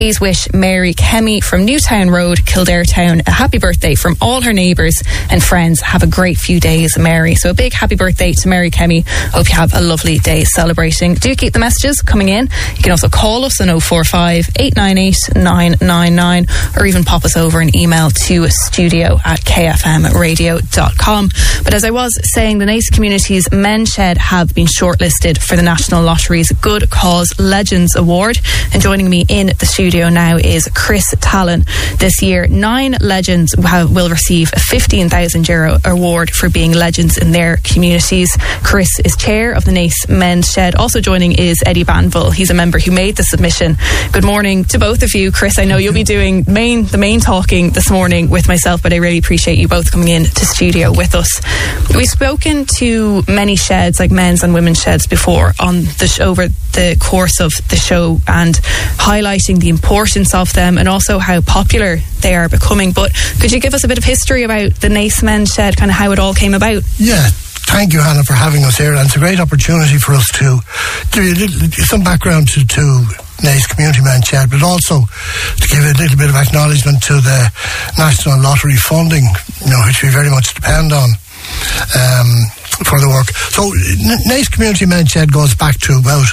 Please wish Mary Kemmy from Newtown Road, Kildare Town, a happy birthday from all her neighbours and friends. Have a great few days, Mary. So a big happy birthday to Mary Kemmy. Hope you have a lovely day celebrating. Do keep the messages coming in. You can also call us on 045 898 999 or even pop us over an email to studio@kfmradio.com. But as I was saying, the Naas Community's Men's Shed have been shortlisted for the National Lottery's Good Cause Legends Award. And joining me in the studio now is Chris Tallon. This year, 9 legends will receive a €15,000 award for being legends in their communities. Chris is chair of the Naas Men's Shed. Also joining is Eddie Banville. He's a member who made the submission. Good morning to both of you. Chris, I know you'll be doing the main talking this morning with myself, but I really appreciate you both coming in to studio with us. We've spoken to many sheds, like men's and women's sheds, before on the over the course of the show, and highlighting the importance of them and also how popular they are becoming. But could you give us a bit of history about the Naas Men's Shed, kind of how it all came about? Yeah, thank you, Hannah, for having us here, and it's a great opportunity for us to give you some background to Naas Community Men's Shed, but also to give a little bit of acknowledgement to the National Lottery funding, which we very much depend on for the work. So Naas Community Men's Shed goes back to about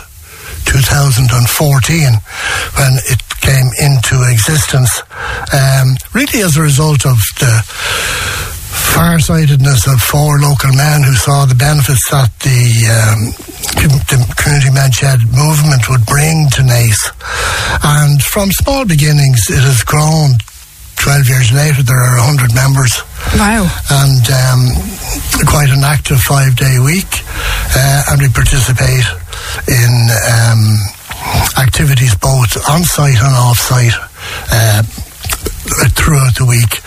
2014 when it came into existence, really as a result of the farsightedness of 4 local men who saw the benefits that the Community Men's Shed movement would bring to Naas. And from small beginnings, it has grown. 12 years later, there are 100 members. Wow. And quite an active 5-day week. And we participate in activities both on-site and off-site throughout the week.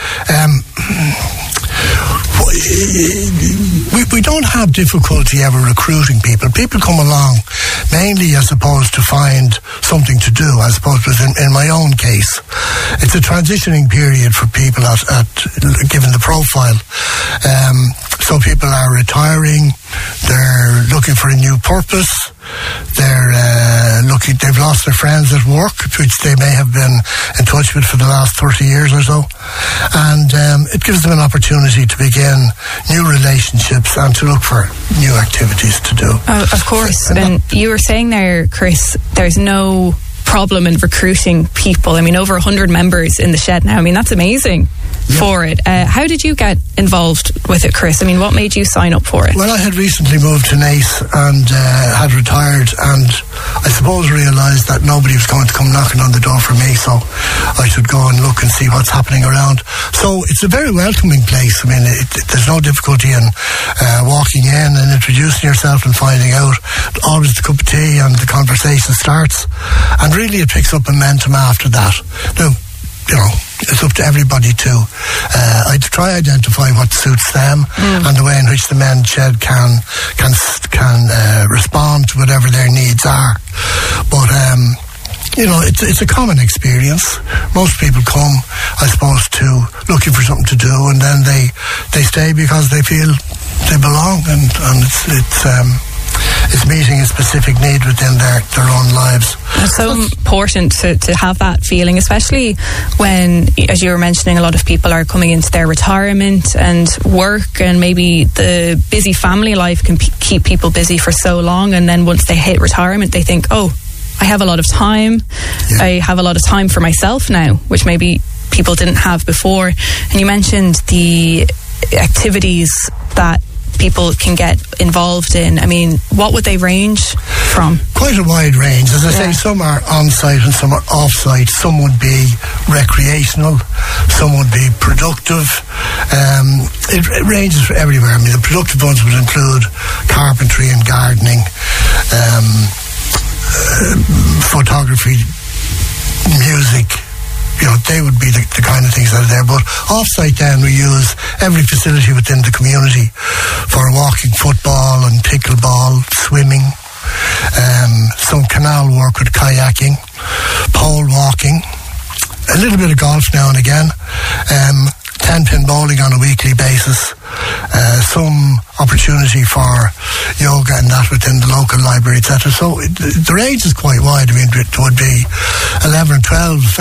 We don't have difficulty ever recruiting people. People come along mainly, I suppose, to find something to do, as opposed to, in my own case, it's a transitioning period for people given the profile. So people are retiring, they're looking for a new purpose, they've lost their friends at work, which they may have been in touch with for the last 30 years or so, and it gives them an opportunity to begin new relationships and to look for new activities to do. Of course. And you were saying there, Chris, there's no problem in recruiting people. I mean, over 100 members in the shed now. I mean, that's amazing. For it. How did you get involved with it, Chris? I mean, what made you sign up for it? Well, I had recently moved to Naas and had retired, and I suppose realised that nobody was going to come knocking on the door for me, so I should go and look and see what's happening around. So it's a very welcoming place. I mean, there's no difficulty in walking in and introducing yourself and finding out. Always a cup of tea and the conversation starts, and really it picks up momentum after that. Now, it's up to everybody to try identify what suits them and the way in which the Men's Shed can respond to whatever their needs are. But it's a common experience. Most people come, I suppose, to looking for something to do, and then they stay because they feel they belong, and it's meeting a specific need within their own lives. It's so important to have that feeling, especially when, as you were mentioning, a lot of people are coming into their retirement and work, and maybe the busy family life can keep people busy for so long, and then once they hit retirement they think, oh, I have a lot of time. Yeah. I have a lot of time for myself now, which maybe people didn't have before. And you mentioned the activities that people can get involved in. I mean, what would they range from? Quite a wide range. As I say, some are on-site and some are off-site. Some would be recreational, some would be productive. It ranges from everywhere. I mean, the productive ones would include carpentry and gardening, photography, music. They would be the kind of things that are there. But off-site then, we use every facility within the community for walking football and pickleball, swimming, some canal work with kayaking, pole walking, a little bit of golf now and again, 10-pin bowling on a weekly basis, some opportunity for yoga and that within the local library, etc. So the range is quite wide. I mean, it would be 11 or 12